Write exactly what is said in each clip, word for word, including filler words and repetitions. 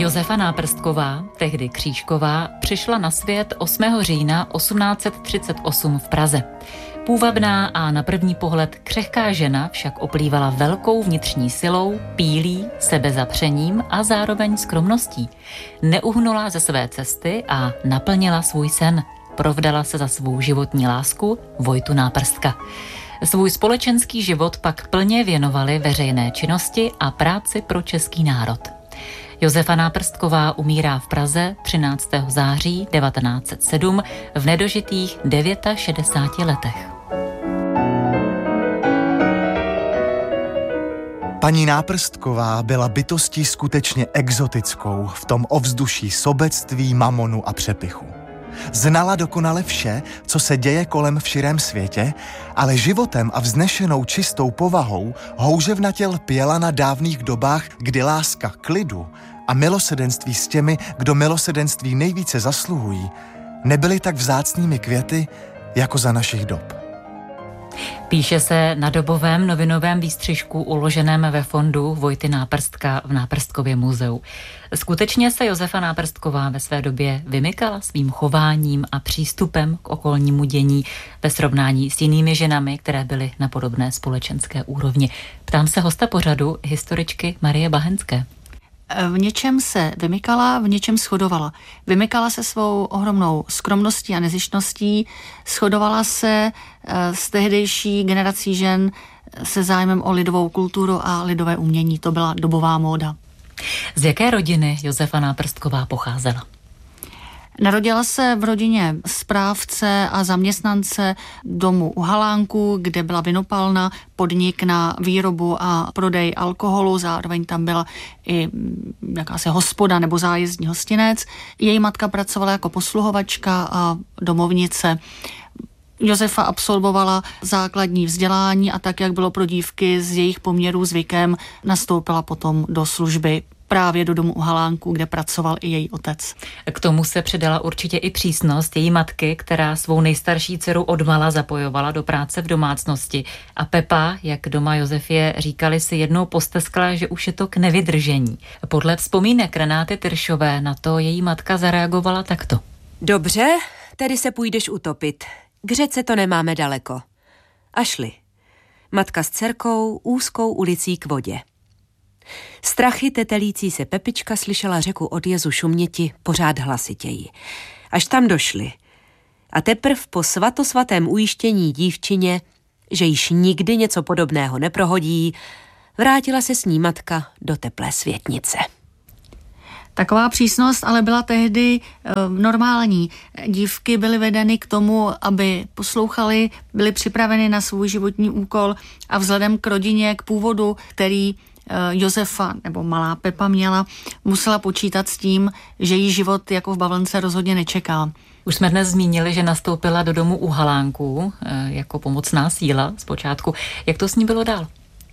Josefa Náprstková, tehdy Křížková, přišla na svět osmého října osmnáct set třicet osm v Praze. Půvabná a na první pohled křehká žena však oplývala velkou vnitřní silou, pílí, sebezapřením a zároveň skromností. Neuhnula ze své cesty a naplnila svůj sen. Provdala se za svou životní lásku Vojtu Náprstka. Svůj společenský život pak plně věnovali veřejné činnosti a práci pro český národ. Josefa Náprstková umírá v Praze třináctého září devatenáct set sedm v nedožitých šedesáti devíti letech. Paní Náprstková byla bytostí skutečně exotickou v tom ovzduší sobectví, mamonu a přepichu. Znala dokonale vše, co se děje kolem v širém světě, ale životem a vznešenou čistou povahou houževnatě lpěla na dávných dobách, kdy láska klidu a milosedenství s těmi, kdo milosedenství nejvíce zasluhují, nebyly tak vzácnými květy jako za našich dob. Píše se na dobovém novinovém výstřižku uloženém ve fondu Vojty Náprstka v Náprstkově muzeu. Skutečně se Josefa Náprstková ve své době vymykala svým chováním a přístupem k okolnímu dění ve srovnání s jinými ženami, které byly na podobné společenské úrovni. Ptám se hosta pořadu, historičky Marie Bahenské. V něčem se vymykala, v něčem shodovala. Vymykala se svou ohromnou skromností a nezištností, shodovala se s tehdejší generací žen se zájmem o lidovou kulturu a lidové umění. To byla dobová móda. Z jaké rodiny Josefa Náprstková pocházela? Narodila se v rodině správce a zaměstnance domu u Halánku, kde byla vinopalna, podnik na výrobu a prodej alkoholu, zároveň tam byla i jakási hospoda nebo zájezdní hostinec. Její matka pracovala jako posluhovačka a domovnice. Josefa absolvovala základní vzdělání a tak, jak bylo pro dívky z jejich poměrů zvykem, nastoupila potom do služby právě do domu u Halánku, kde pracoval i její otec. K tomu se přidala určitě i přísnost její matky, která svou nejstarší dceru odmala zapojovala do práce v domácnosti. A Pepa, jak doma Josefě říkali, si jednou posteskla, že už je to k nevydržení. Podle vzpomínek Renáty Tyršové na to její matka zareagovala takto. Dobře, tedy se půjdeš utopit. K řece to nemáme daleko. A šli. Matka s dcerkou úzkou ulicí k vodě. Strachy tetelící se Pepička slyšela řeku od jezu šuměti pořád hlasitěji. Až tam došli. A teprv po svatosvatém ujištění dívčině, že již nikdy něco podobného neprohodí, vrátila se s ní matka do teplé světnice. Taková přísnost ale byla tehdy e, normální. Dívky byly vedeny k tomu, aby poslouchaly, byly připraveny na svůj životní úkol a vzhledem k rodině, k původu, který Josefa nebo malá Pepa měla, musela počítat s tím, že jí život jako v bavlnce rozhodně nečeká. Už jsme dnes zmínili, že nastoupila do domu u Halánků jako pomocná síla zpočátku. Jak to s ní bylo dál?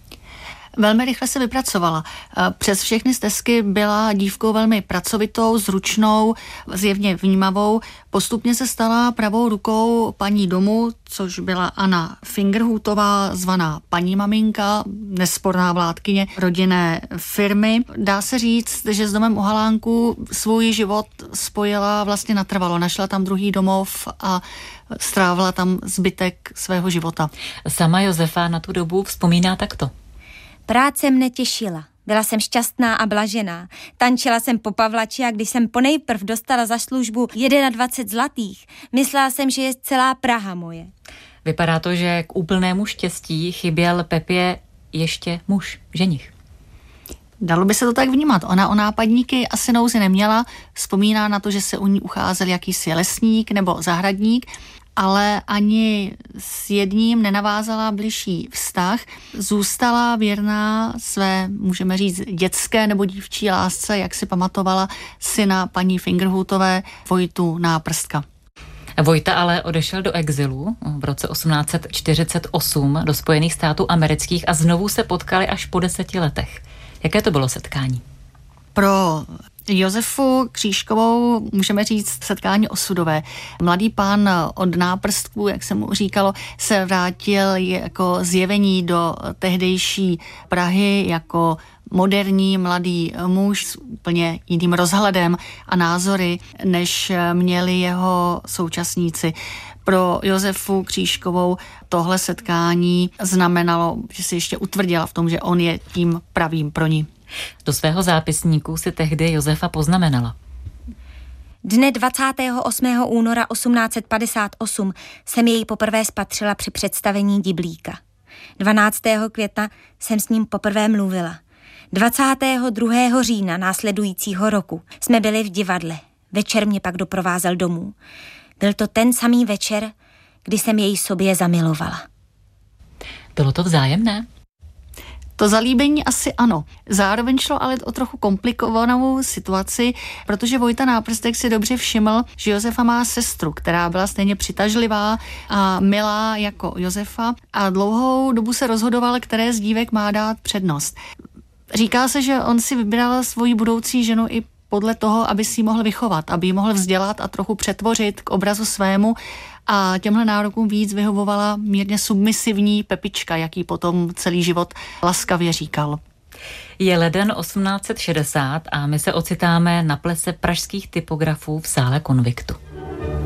Velmi rychle se vypracovala. Přes všechny stezky byla dívkou velmi pracovitou, zručnou, zjevně vnímavou. Postupně se stala pravou rukou paní domu, což byla Anna Fingerhutová, zvaná paní maminka, nesporná vládkyně rodinné firmy. Dá se říct, že s domem u Halánku svůj život spojila vlastně natrvalo. Našla tam druhý domov a strávila tam zbytek svého života. Sama Josefa na tu dobu vzpomíná takto. Práce mne těšila. Byla jsem šťastná a blažená. Tančila jsem po Pavlači a když jsem ponejprv dostala za službu dvacet jedna zlatých, myslela jsem, že je celá Praha moje. Vypadá to, že k úplnému štěstí chyběl Pepě ještě muž, ženich. Dalo by se to tak vnímat. Ona o nápadníky asi nouzi neměla. Vzpomíná na to, že se u ní ucházel jakýsi lesník nebo zahradník, ale ani s jedním nenavázala bližší vztah. Zůstala věrná své, můžeme říct, dětské nebo dívčí lásce, jak si pamatovala syna paní Fingerhutové, Vojtu Náprstka. Vojta ale odešel do exilu v roce osmnáct set čtyřicet osm do Spojených států amerických a znovu se potkali až po deseti letech. Jaké to bylo setkání? Pro Josefu Křížkovou můžeme říct setkání osudové. Mladý pán od Náprstků, jak se mu říkalo, se vrátil jako zjevení do tehdejší Prahy jako moderní mladý muž s úplně jiným rozhledem a názory, než měli jeho současníci. Pro Josefu Křížkovou tohle setkání znamenalo, že si ještě utvrdila v tom, že on je tím pravým pro ní. Do svého zápisníku si tehdy Josefa poznamenala. Dne dvacátého osmého února osmnáct set padesát osm jsem jej poprvé spatřila při představení Diblíka. dvanáctého května jsem s ním poprvé mluvila. dvacátého druhého října následujícího roku jsme byli v divadle. Večer mě pak doprovázel domů. Byl to ten samý večer, kdy jsem jej sobě zamilovala. Bylo to vzájemné? To zalíbení asi ano. Zároveň šlo ale o trochu komplikovanou situaci, protože Vojta Náprstek si dobře všiml, že Josefa má sestru, která byla stejně přitažlivá a milá jako Josefa a dlouhou dobu se rozhodoval, které z dívek má dát přednost. Říká se, že on si vybral svoji budoucí ženu i podle toho, aby si ji mohl vychovat, aby ji mohl vzdělat a trochu přetvořit k obrazu svému a těmhle nárokům víc vyhovovala mírně submisivní Pepička, jaký potom celý život laskavě říkal. Je leden osmnáct set šedesát a my se ocitáme na plese pražských typografů v sále Konviktu.